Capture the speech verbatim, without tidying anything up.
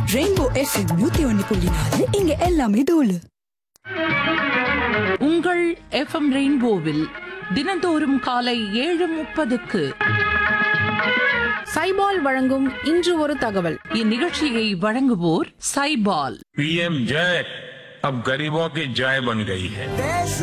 Rainbow FM நூத்தி ஒன்னு புள்ளி நாலு இங்க எல்லாமே தோலு. உங்கள் எஃப்எம் ரெயின்போவில் தினந்தோறும் காலை ஏழு முப்பதுக்கு சைபால் வழங்கும் இன்று ஒரு தகவல். இந்நிகழ்ச்சியை வழங்குவோர் சைபால். पीएम जय अब गरीबों की जय बन गई है.